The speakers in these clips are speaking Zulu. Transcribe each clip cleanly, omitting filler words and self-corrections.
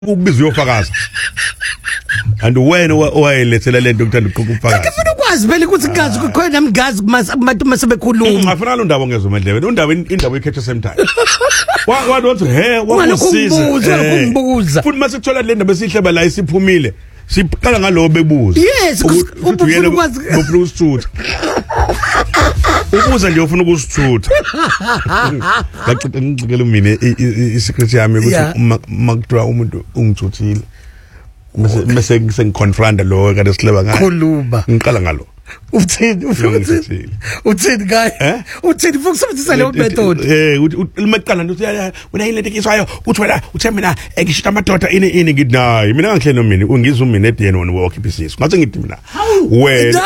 Ukubiza uyofakaza and wena owayelethela lento ukuthanda ukufakaza ngifuna ukwazi vele ukuthi ngazi kukhona nami ngazi kubantu masebekhuluma ngafuna lo ndaba ngezwe Mandlebe indaba ikhetha sometime wathi wakumbuza futhi mase kuthola le ndaba esihleba la isiphumile siqala ngalo bebuza yes ufuna ukwazi ufuna usithutha ubuza nje ufuna ukusithutha ngicela mina isecret yami ukuthi makuthiwa umuntu ungithuthile mase ngisengiconfronta lo kade sihleba ngayo khuluma ngiqala ngalo uthini guy uthini fukusebenzisa leyo method limaqala nje wena iletekiswayo uthi wena uthe mina ngishita amadoda ini ngithi nayi mina ngihlele nomini ungizwa mina edeni wona walk ibhizinisi ngathi ngithi mina wena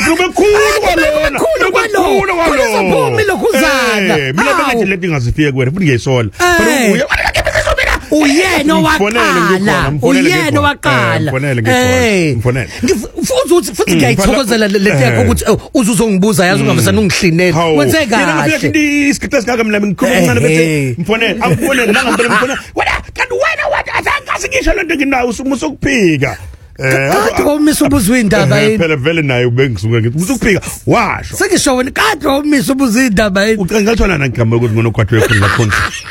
khulu kwalo mina bengathi leti ngazifike kuwena futhi ngiyayisola uyena waqala futhi ngiyayithokozela lento yakho ukuthi uzuzongibuza yazi ungavesana ungihlinela wenze kahle isikhathi singaka mina ngikhuluma bese mfonela akufonela nangempela mfonela wena kanti wena wathi azangazi ngisho lento nginayo usukuphika kade komisa ubuzwe indaba yini phela vele naye ubengisuka ngithi usukuphika washo sengisho wena kade komisa ubuzwe indaba yini ucangathona nangigama ukuthi ngonokwathu ekhulu khona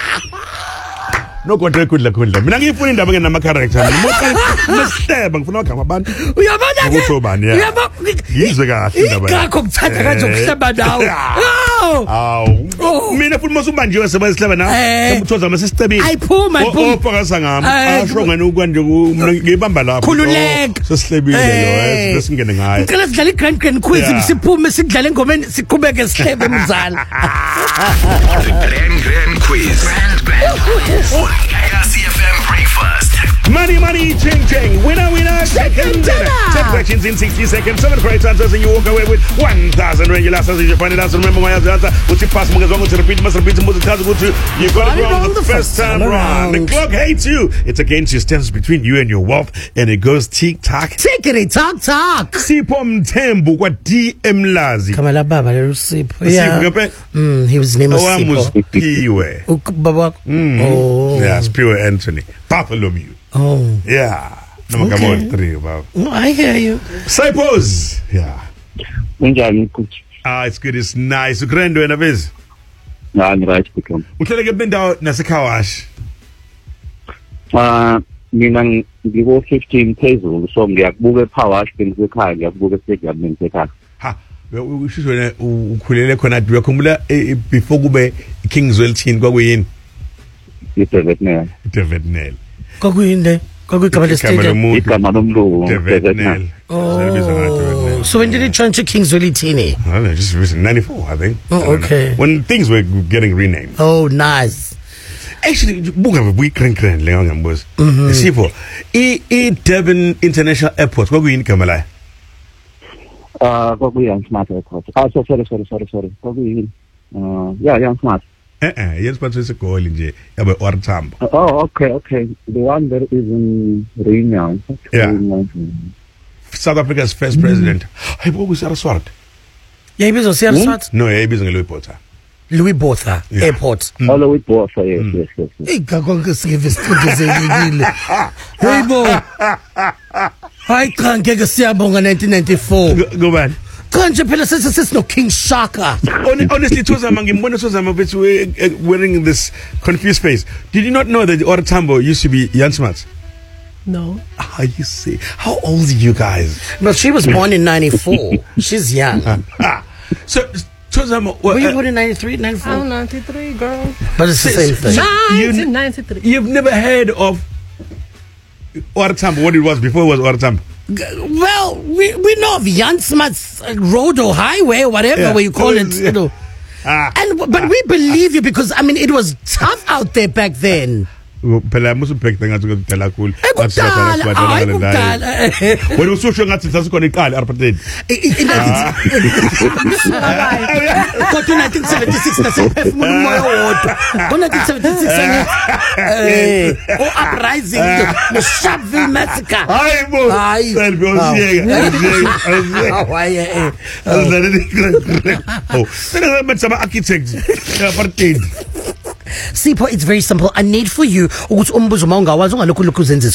no kodwa khudla mina ngifuna indaba ke nama character masihleba ngifuna agama abantu uyabona ke ubani uyabona yizwe kahle indaba yakho ngithanda kanje ukuhleba nawe mina futhi masubanjiwe sebasihleba nawe sebuthoza masisicebile ayiphuma ofakaza ngami asho ngani ukwanje mina ngibamba lapho sesihlebile lo besingene ngayo ngicela sidlale grand quiz siphume sidlale engomeni siqhubeke sihlebe mzala grand quiz CFM breakfast. Money, ching. Winner, second dinner. 10 questions in 60 seconds. 7 correct answers and you walk away with 1,000 regular answers. If you find it out, remember my answer. What's your pass? To repeat, must repeat. You got it wrong the first time round. The clock hates you. It's against you. Stands between you and your wealth, and it goes tick-tock. Tickety-tock-tock. Sipho Mthembu kwa DM Lazi. Kamala baba le Sipho. Yeah. His name was Sipho. Piwe. Baba. Oh. Yeah, Piwe Anthony. Bartholomew. Oh. Yeah. No, come on, 3 about. No, I hear you. Cypos. Yeah. It's good. It's nice. Ukrendo wena bezi. Right become. Uhlele ke bendawo naseKhawashi. Mina ngibo 15 phezulu so ngiyakubuka ePhawashi bengisekhaya ngiyakubuka eStadium sekhaya. Ha. Usho wena ukhulele khona uyakhumbula before kube Kingswell team kwakuyini? Devetnel. Kwakuyinde kwakuyigama lesitadium igama lomlungu Devetnel. Oh, so when did it change to Kingswell Tini? Well, just recent 94 I think. Oh, okay. When things were getting renamed. Oh, nice. Actually buka grand leyo ngambuza Sipho Durban International Airport kwakuyini igama la kwakuyi Smart Airport. Sorry kwakuyini Young Smart. Yes, but it's a goal nje yabe Ortambo. Oh, okay. The one that is in Reunion. Yeah. South Africa's first president. Hey, what was Saraswat? Yeah, he was Saraswat. No, he was Louis Botha. Louis Botha Airport. Oh, Louis Botha, yes. Hey, kakonke sive studizekile. Hey bo. Hayi cha ngeke siyabonga 1994. Go man. Kanje phela sesino King Shaka. Honestly, Tozama ngimbona Tozama bethu wearing this confused face. Did you not know that Ortambo used to be Jan Smuts? No. How you say? How old are you guys? But she was born in 94. She's young. So Tozama, were you born in 93, 94? I'm 93, girl. But it's the same thing. 1993. You've never heard of Ortambo, what it was before it was Ortambo? Well, we know of Jan Smuts road or highway or whatever way you call it, you know. But we believe you because I mean it was tough out there back then. Phela musubhekhe ngathi kudala kakhulu wena ususho ngathi sasikhona iqala apartheid kodwa 1976 nasephefumula umoya wodwa ngo1976 uprising the Sharpeville massacre hayi bo siyeke sena sama architects apartheid Sipho, it's very simple. I need for you ukuthi umbuzo mawungawazi ungalokhu uzenza